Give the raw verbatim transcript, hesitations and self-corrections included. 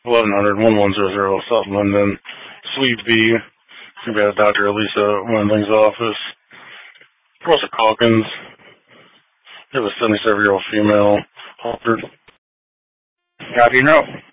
eleven hundred, one one zero zero, South Linden, Suite B. We got Doctor Elisa Wendling's office. Professor Calkins. We have a seventy-seven-year-old female, Halford. How do you know?